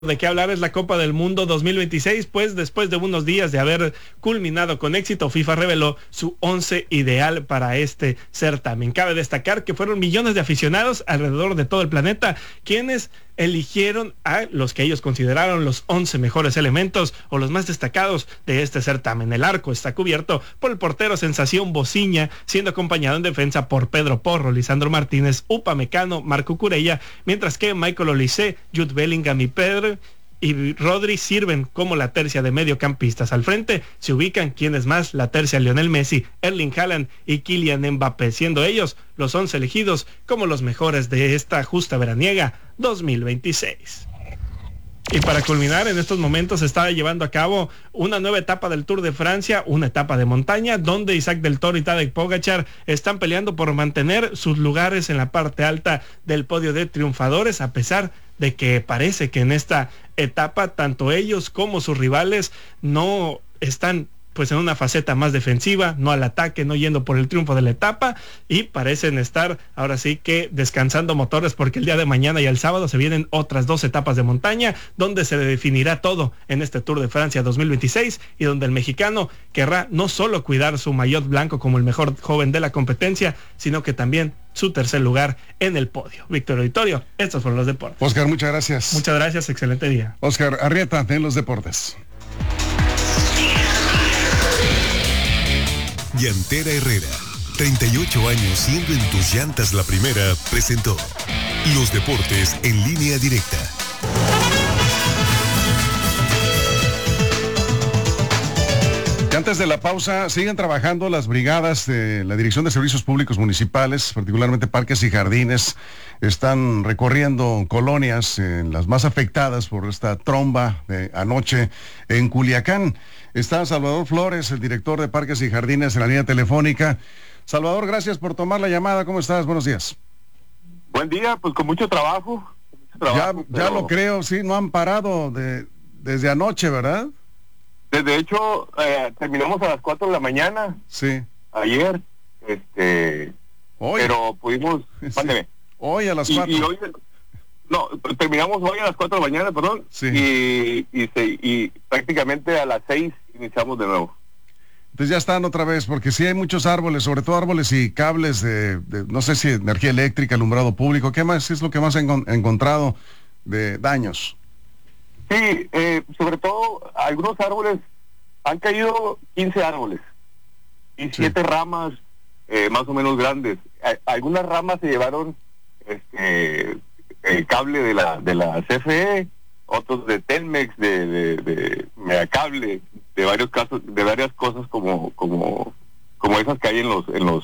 de qué hablar es la Copa del Mundo 2026, pues después de unos días de haber culminado con éxito, FIFA reveló su 11 ideal para este certamen. Cabe destacar que fueron millones de aficionados alrededor de todo el planeta quienes eligieron a los que ellos consideraron los 11 mejores elementos o los más destacados de este certamen. El arco está cubierto por el portero sensación Bociña, siendo acompañado en defensa por Pedro Porro, Lisandro Martínez, Upamecano, Marco Cucurella, mientras que Michael Olise, Jude Bellingham y Pedro y Rodri sirven como la tercia de mediocampistas. Al frente se ubican quienes más, la tercia Lionel Messi, Erling Haaland y Kylian Mbappé, siendo ellos los 11 elegidos como los mejores de esta justa veraniega 2026. Y para culminar, en estos momentos se está llevando a cabo una nueva etapa del Tour de Francia, una etapa de montaña, donde Isaac del Toro y Tadej Pogačar están peleando por mantener sus lugares en la parte alta del podio de triunfadores, a pesar de que parece que en esta etapa tanto ellos como sus rivales no están pues en una faceta más defensiva, no al ataque, no yendo por el triunfo de la etapa, y parecen estar ahora sí que descansando motores, porque el día de mañana y el sábado se vienen otras 2 etapas de montaña donde se definirá todo en este Tour de Francia 2026 y donde el mexicano querrá no solo cuidar su maillot blanco como el mejor joven de la competencia, sino que también su tercer lugar en el podio. Víctor Auditorio, estos fueron los deportes. Oscar, muchas gracias. Muchas gracias, excelente día. Oscar Arrieta en los deportes. Llantera Herrera, 38 años siendo en tus llantas la primera, presentó Los Deportes en Línea Directa. Y antes de la pausa, siguen trabajando las brigadas de la Dirección de Servicios Públicos Municipales, particularmente parques y jardines. Están recorriendo colonias, las más afectadas por esta tromba de anoche en Culiacán. Está Salvador Flores, el director de Parques y Jardines, en la línea telefónica. Salvador, gracias por tomar la llamada. ¿Cómo estás? Buenos días. Buen día, pues con mucho trabajo. Ya lo creo, sí, no han parado desde anoche, ¿verdad? De hecho, terminamos a las 4 de la mañana. Sí. Ayer, hoy. Pero pudimos, sí. Hoy a las 4. Y hoy, no, terminamos hoy a las 4 de la mañana, perdón. Sí. Y prácticamente a las 6 iniciamos de nuevo. Entonces ya están otra vez, porque sí hay muchos árboles, sobre todo árboles y cables de no sé si energía eléctrica, alumbrado público. ¿Qué más es lo que más han encontrado de daños? Sí, sobre todo algunos árboles, han caído 15 árboles y 7 ramas más o menos grandes. Algunas ramas se llevaron el cable de la CFE, otros de Telmex, de Megacable, de varios casos, de varias cosas como esas que hay en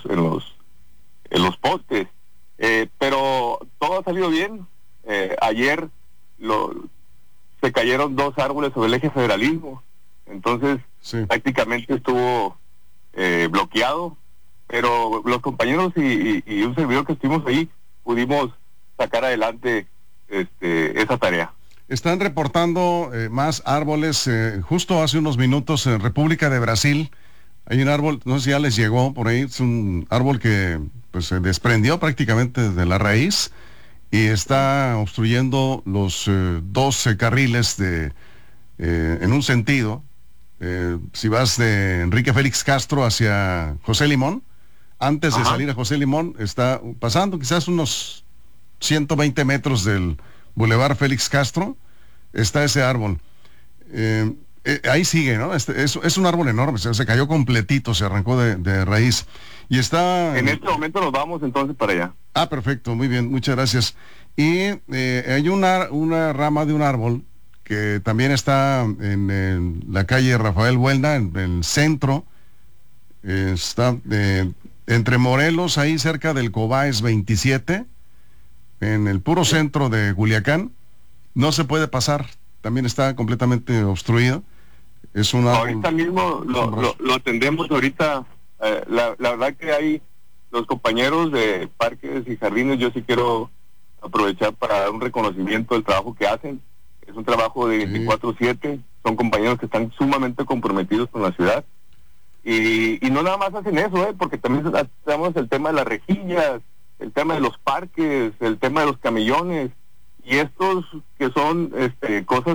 los postes. Pero todo ha salido bien. Ayer se cayeron 2 árboles sobre el eje federalismo, entonces prácticamente estuvo bloqueado, pero los compañeros y un servidor que estuvimos ahí pudimos sacar adelante esa tarea. Están reportando más árboles. Justo hace unos minutos en República de Brasil hay un árbol, no sé si ya les llegó por ahí, es un árbol que pues se desprendió prácticamente de la raíz y está obstruyendo los 2 carriles en un sentido. Si vas de Enrique Félix Castro hacia José Limón, antes de salir a José Limón, está pasando quizás unos 120 metros del Boulevard Félix Castro, está ese árbol. Ahí sigue, ¿no? Es un árbol enorme, se cayó completito, se arrancó de raíz. Y está... En este momento nos vamos entonces para allá. Ah, perfecto, muy bien, muchas gracias. Y hay una rama de un árbol que también está en la calle Rafael Buelna, en el centro. Está entre Morelos, ahí cerca del Cobáez 27, en el puro centro de Culiacán. No se puede pasar, también está completamente obstruido. Es un árbol. Ahorita mismo lo atendemos ahorita. La verdad que hay los compañeros de parques y jardines, yo sí quiero aprovechar para dar un reconocimiento del trabajo que hacen. Es un trabajo de 24/7, son compañeros que están sumamente comprometidos con la ciudad. Y no nada más hacen eso, porque también tenemos el tema de las rejillas, el tema de los parques, el tema de los camellones, y estos que son cosas